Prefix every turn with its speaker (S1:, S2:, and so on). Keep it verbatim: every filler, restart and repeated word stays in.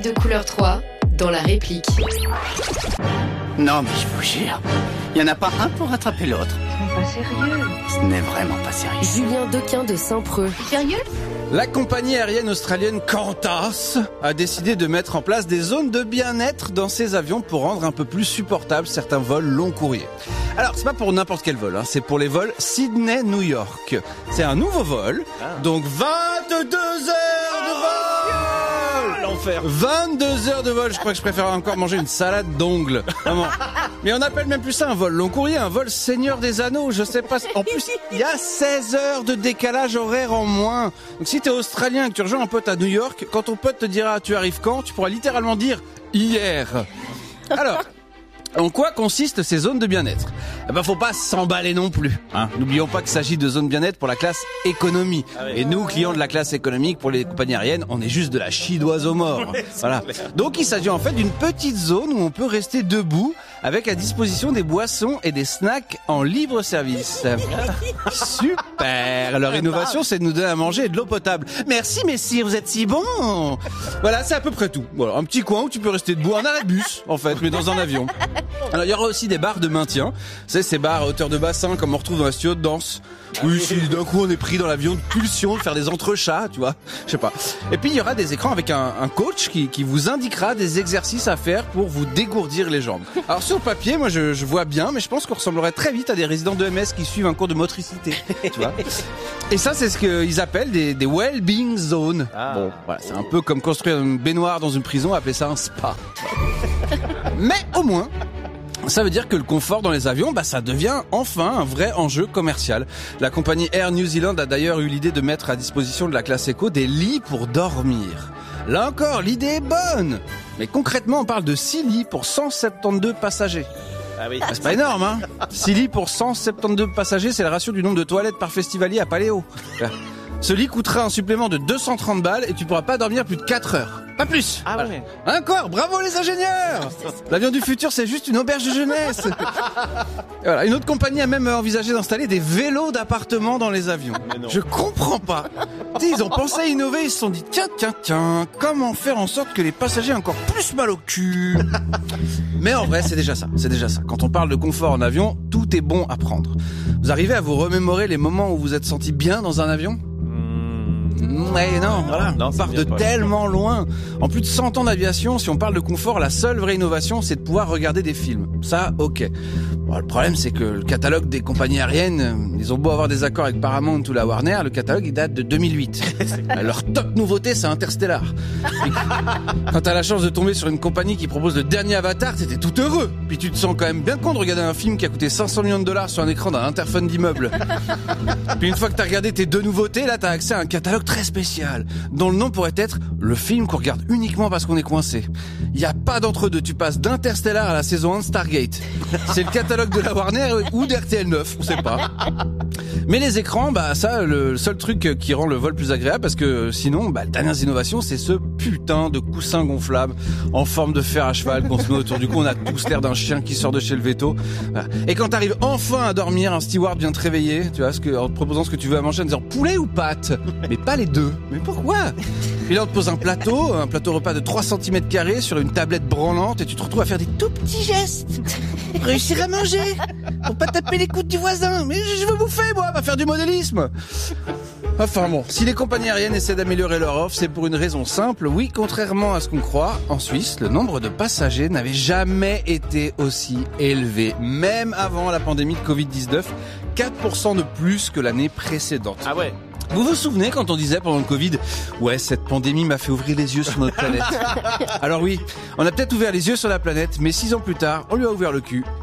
S1: de couleur trois, dans la réplique.
S2: Non, mais je vous jure, il n'y en a pas un pour rattraper l'autre.
S3: C'est pas sérieux.
S2: Ce n'est vraiment pas sérieux.
S1: Julien Dequin de Saint-Preux.
S3: Sérieux?
S4: La compagnie aérienne australienne Qantas a décidé de mettre en place des zones de bien-être dans ses avions pour rendre un peu plus supportables certains vols long courriers. Alors, c'est pas pour n'importe quel vol, hein, c'est pour les vols Sydney-New York. C'est un nouveau vol, ah. donc vingt-deux heures de vol.
S5: L'enfer.
S4: vingt-deux heures de vol, je crois que je préfère encore manger une salade d'ongles. Vraiment. Mais on appelle même plus ça un vol long courrier, un vol Seigneur des Anneaux, je sais pas. En plus, il y a seize heures de décalage horaire en moins. Donc si t'es australien et que tu rejoins un pote à New York, quand ton pote te dira tu arrives quand, tu pourras littéralement dire hier. Alors, en quoi consistent ces zones de bien-être ? Eh ben, faut pas s'emballer non plus. Hein. N'oublions pas qu'il s'agit de zones bien-être pour la classe économie. Ah oui. Et nous, clients de la classe économique, pour les compagnies aériennes, on est juste de la chie d'oiseau mort. Ouais, voilà. Donc, il s'agit en fait d'une petite zone où on peut rester debout avec à disposition des boissons et des snacks en libre service. Super. Leur innovation, c'est de nous donner à manger et de l'eau potable. Merci, messire, vous êtes si bons. Voilà, c'est à peu près tout. Voilà, un petit coin où tu peux rester debout, un arrêt de bus, en fait, mais dans un avion. Alors, il y aura aussi des barres de maintien. C'est ces barres à hauteur de bassin, comme on retrouve dans la studio de danse. Oui, si d'un coup on est pris dans l'avion de pulsion de faire des entrechats, tu vois, je sais pas. Et puis il y aura des écrans avec un, un coach qui, qui vous indiquera des exercices à faire pour vous dégourdir les jambes. Alors sur le papier, moi je, je vois bien, mais je pense qu'on ressemblerait très vite à des résidents de M S qui suivent un cours de motricité, tu vois. Et ça, c'est ce qu'ils appellent des, des well-being zones. Ah. Bon, voilà, c'est un peu comme construire une baignoire dans une prison, appeler ça un spa. Mais au moins, ça veut dire que le confort dans les avions, bah, ça devient enfin un vrai enjeu commercial. La compagnie Air New Zealand a d'ailleurs eu l'idée de mettre à disposition de la classe éco des lits pour dormir. Là encore, l'idée est bonne. Mais concrètement, on parle de six lits pour cent soixante-douze passagers. Ah oui. Bah, c'est pas énorme, hein. six lits pour cent soixante-douze passagers, c'est le ratio du nombre de toilettes par festivalier à Paléo. Ce lit coûtera un supplément de deux cent trente balles et tu pourras pas dormir plus de quatre heures. Pas plus.
S5: Ah
S4: voilà.
S5: ouais.
S4: Encore, bravo les ingénieurs. L'avion du futur, c'est juste une auberge de jeunesse. Et voilà, une autre compagnie a même envisagé d'installer des vélos d'appartement dans les avions. Je comprends pas. T'sais, ils ont pensé à innover, ils se sont dit tiens, tiens, tiens, comment faire en sorte que les passagers aient encore plus mal au cul. Mais en vrai, c'est déjà ça, c'est déjà ça. Quand on parle de confort en avion, tout est bon à prendre. Vous arrivez à vous remémorer les moments où vous êtes senti bien dans un avion ? Ouais, non, voilà, non, on part de tellement loin. En plus de cent ans d'aviation, si on parle de confort, la seule vraie innovation, c'est de pouvoir regarder des films. Ça, ok. Bon, le problème, c'est que le catalogue des compagnies aériennes, ils ont beau avoir des accords avec Paramount ou la Warner, le catalogue, il date de deux mille huit. Leur top nouveauté, c'est Interstellar. Et quand t'as la chance de tomber sur une compagnie qui propose le dernier Avatar, t'étais tout heureux. Puis tu te sens quand même bien con de regarder un film qui a coûté cinq cents millions de dollars sur un écran d'un interphone d'immeuble. Puis une fois que t'as regardé tes deux nouveautés, là, t'as accès à un catalogue très spécial, dont le nom pourrait être le film qu'on regarde uniquement parce qu'on est coincé. Il y a pas d'entre-deux, tu passes d'Interstellar à la saison un de Stargate. C'est le catalogue de la Warner ou d'R T L neuf, on sait pas. Mais les écrans, bah ça, le seul truc qui rend le vol plus agréable, parce que sinon, bah les dernières innovations, c'est ce putain de coussin gonflable en forme de fer à cheval qu'on se met autour du cou. On a tous l'air d'un chien qui sort de chez le veto. Voilà. Et quand t'arrives enfin à dormir, un steward vient te réveiller, tu vois, ce que, en te proposant ce que tu veux à manger, en disant poulet ou pâtes, mais pas les deux. Mais pourquoi? Puis là, on te pose un plateau, un plateau repas de trois centimètres carrés sur une tablette branlante et tu te retrouves à faire des tout petits gestes pour réussir à manger, pour pas taper les coudes du voisin. Mais je veux bouffer, moi, pas faire du modélisme. Enfin bon, si les compagnies aériennes essaient d'améliorer leur offre, c'est pour une raison simple. Oui, contrairement à ce qu'on croit, en Suisse, le nombre de passagers n'avait jamais été aussi élevé. Même avant la pandémie de covid dix-neuf, quatre pour cent de plus que l'année précédente.
S5: Ah ouais.
S4: Vous vous souvenez quand on disait pendant le Covid, ouais, cette pandémie m'a fait ouvrir les yeux sur notre planète. Alors oui, on a peut-être ouvert les yeux sur la planète, mais six ans plus tard, on lui a ouvert le cul